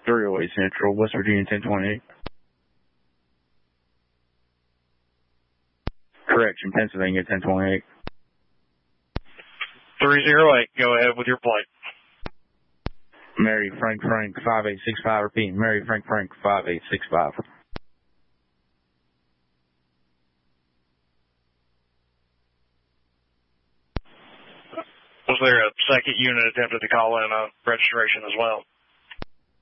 308 Central, West Virginia 1028. Correction, Pennsylvania 1028. 308, go ahead with your plate. Mary Frank 5865, repeating, Mary Frank 5865. Was there a second unit attempted to call in on registration as well?